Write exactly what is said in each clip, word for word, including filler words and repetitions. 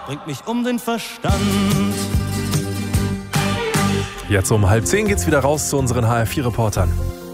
bringt mich um den Verstand. Jetzt um halb zehn geht's wieder raus zu unseren H R vier Reportern.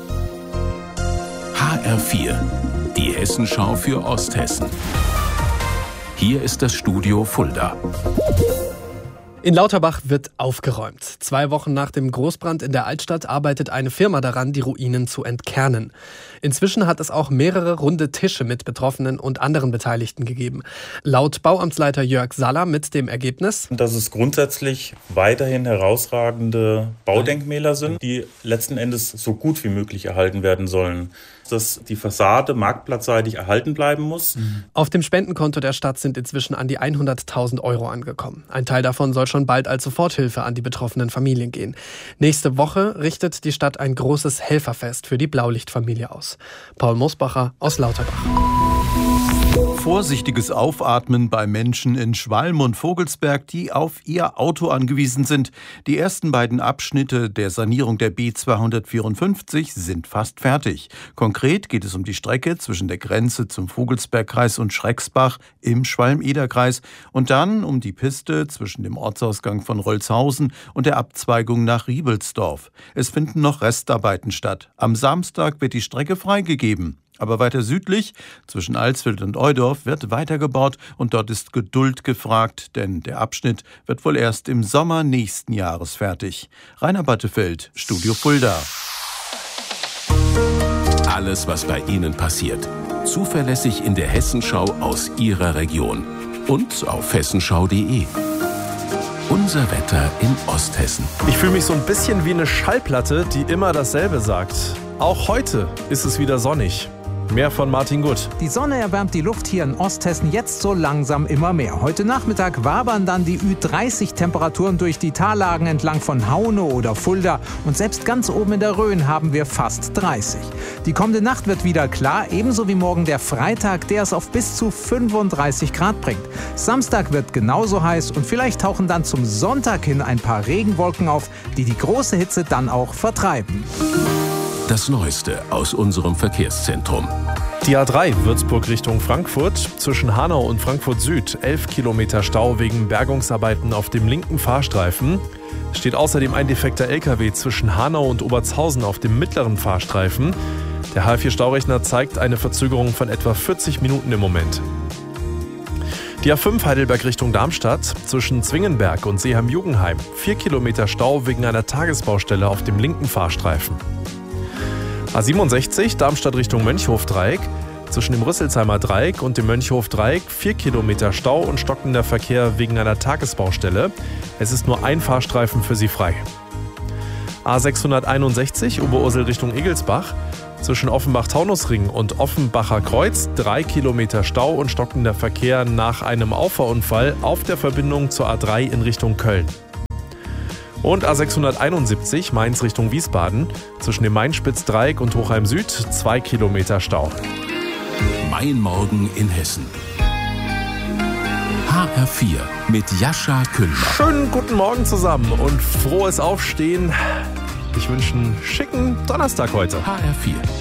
H R vier, die Hessenschau für Osthessen. Hier ist das Studio Fulda. In Lauterbach wird aufgeräumt. Zwei Wochen nach dem Großbrand in der Altstadt arbeitet eine Firma daran, die Ruinen zu entkernen. Inzwischen hat es auch mehrere runde Tische mit Betroffenen und anderen Beteiligten gegeben. Laut Bauamtsleiter Jörg Saller mit dem Ergebnis, dass es grundsätzlich weiterhin herausragende Baudenkmäler sind, die letzten Endes so gut wie möglich erhalten werden sollen. Dass die Fassade marktplatzseitig erhalten bleiben muss. Auf dem Spendenkonto der Stadt sind inzwischen an die hunderttausend Euro angekommen. Ein Teil davon soll schon bald als Soforthilfe an die betroffenen Familien gehen. Nächste Woche richtet die Stadt ein großes Helferfest für die Blaulichtfamilie aus. Paul Mosbacher aus Lauterbach. Vorsichtiges Aufatmen bei Menschen in Schwalm und Vogelsberg, die auf ihr Auto angewiesen sind. Die ersten beiden Abschnitte der Sanierung der B zweihundertvierundfünfzig sind fast fertig. Konkret geht es um die Strecke zwischen der Grenze zum Vogelsbergkreis und Schrecksbach im Schwalm-Eder-Kreis und dann um die Piste zwischen dem Ortsausgang von Rolzhausen und der Abzweigung nach Riebelsdorf. Es finden noch Restarbeiten statt. Am Samstag wird die Strecke freigegeben. Aber weiter südlich, zwischen Alsfeld und Eudorf, wird weitergebaut und dort ist Geduld gefragt, denn der Abschnitt wird wohl erst im Sommer nächsten Jahres fertig. Rainer Battefeld, Studio Fulda. Alles, was bei Ihnen passiert. Zuverlässig in der Hessenschau aus Ihrer Region. Und auf hessenschau punkt de. Unser Wetter in Osthessen. Ich fühle mich so ein bisschen wie eine Schallplatte, die immer dasselbe sagt. Auch heute ist es wieder sonnig. Mehr von Martin Gutt. Die Sonne erwärmt die Luft hier in Osthessen jetzt so langsam immer mehr. Heute Nachmittag wabern dann die Ü dreißig Temperaturen durch die Tallagen entlang von Haunau oder Fulda. Und selbst ganz oben in der Rhön haben wir fast dreißig. Die kommende Nacht wird wieder klar, ebenso wie morgen der Freitag, der es auf bis zu fünfunddreißig Grad bringt. Samstag wird genauso heiß und vielleicht tauchen dann zum Sonntag hin ein paar Regenwolken auf, die die große Hitze dann auch vertreiben. Das Neueste aus unserem Verkehrszentrum. Die A drei Würzburg Richtung Frankfurt, zwischen Hanau und Frankfurt Süd, elf Kilometer Stau wegen Bergungsarbeiten auf dem linken Fahrstreifen. Es steht außerdem ein defekter L K W zwischen Hanau und Obertshausen auf dem mittleren Fahrstreifen. Der H R vier Staurechner zeigt eine Verzögerung von etwa vierzig Minuten im Moment. Die A fünf Heidelberg Richtung Darmstadt, zwischen Zwingenberg und Seeheim-Jugenheim, vier Kilometer Stau wegen einer Tagesbaustelle auf dem linken Fahrstreifen. A siebenundsechzig Darmstadt Richtung Mönchhof-Dreieck, zwischen dem Rüsselsheimer Dreieck und dem Mönchhof-Dreieck vier Kilometer Stau und stockender Verkehr wegen einer Tagesbaustelle. Es ist nur ein Fahrstreifen für Sie frei. A sechshunderteinundsechzig Oberursel Richtung Egelsbach, zwischen Offenbach-Taunusring und Offenbacher Kreuz drei Kilometer Stau und stockender Verkehr nach einem Auffahrunfall auf der Verbindung zur A drei in Richtung Köln. Und A sechshunderteinundsiebzig Mainz Richtung Wiesbaden, zwischen dem Mainspitz-Dreieck und Hochheim Süd zwei Kilometer Stau. Mein Morgen in Hessen. H R vier mit Jascha Kühlmann. Schönen guten Morgen zusammen und frohes Aufstehen. Ich wünsche einen schicken Donnerstag heute. H R vier.